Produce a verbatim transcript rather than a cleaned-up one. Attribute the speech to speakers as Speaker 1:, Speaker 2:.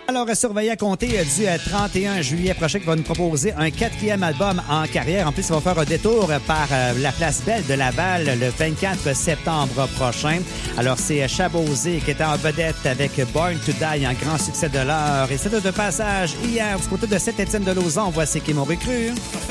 Speaker 1: Alors, surveillez à compter du trente et un juillet prochain qui va nous proposer un quatrième album en carrière. En plus, il va faire un détour par la place Belle de Laval le vingt-quatre septembre prochain. Alors, c'est Chabosé qui était en vedette avec Born to Die, un grand succès de l'heure. Et c'était de passage hier du côté de Saint-Étienne-de-Lauzon. Voici qui m'ont recru.